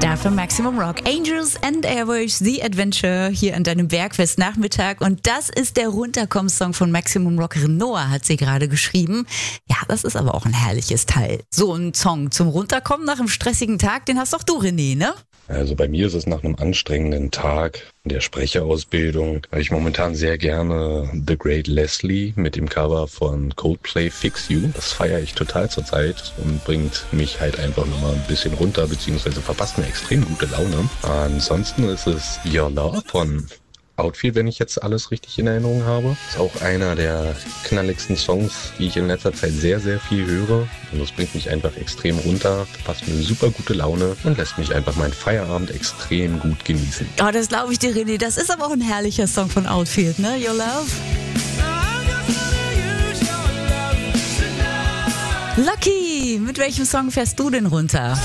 Dafür Maximum Rock. Angels and Airwaves, The Adventure hier an deinem Bergfest-Nachmittag. Und das ist der Runterkomm-Song von Maximum Rock. Noah hat sie gerade geschrieben. Ja, das ist aber auch ein herrliches Teil. So ein Song zum Runterkommen nach einem stressigen Tag, den hast doch du, René, ne? Also bei mir ist es nach einem anstrengenden Tag der Sprecherausbildung, weil ich momentan sehr gerne The Great Leslie mit dem Cover von Coldplay Fix You. Das feiere ich total zurzeit und bringt mich halt einfach nochmal ein bisschen runter, beziehungsweise verpasst mir extrem gute Laune. Ansonsten ist es Your Love von Outfield, wenn ich jetzt alles richtig in Erinnerung habe. Ist auch einer der knalligsten Songs, die ich in letzter Zeit sehr, sehr viel höre. Und das bringt mich einfach extrem runter, verpasst mir super gute Laune und lässt mich einfach meinen Feierabend extrem gut genießen. Oh, das glaube ich dir, René. Das ist aber auch ein herrlicher Song von Outfield, ne? Your Love. Lucky, mit welchem Song fährst du denn runter?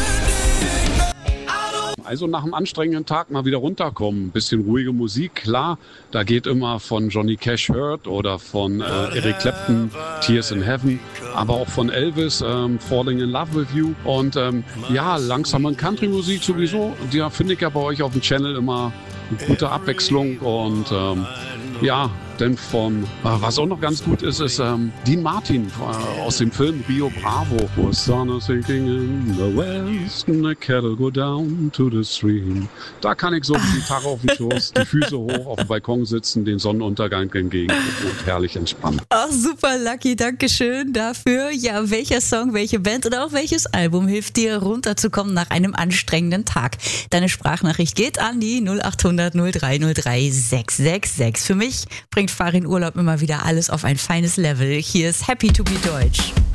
Also nach einem anstrengenden Tag mal wieder runterkommen. Ein bisschen ruhige Musik, klar. Da geht immer von Johnny Cash Hurt oder von Eric Clapton Tears in Heaven, aber auch von Elvis Falling in Love with You. Und ja, langsame Country-Musik sowieso. Die finde ich ja bei euch auf dem Channel immer eine gute Abwechslung. Und ja, denn was auch noch ganz gut ist, ist Dean Martin aus dem Film Rio Bravo. The sun is sinking in the west and the cattle go down to the stream. Da kann ich so mit Gitarre auf dem Schoß, die Füße hoch auf dem Balkon sitzen, den Sonnenuntergang entgegen und herrlich entspannen. Ach, super, Lucky, danke schön dafür. Ja, welcher Song, welche Band oder auch welches Album hilft dir runterzukommen nach einem anstrengenden Tag? Deine Sprachnachricht geht an die 0800 0303 666. Für mich bringt Farin Urlaub immer wieder alles auf ein feines Level. Hier ist Happy to be Deutsch.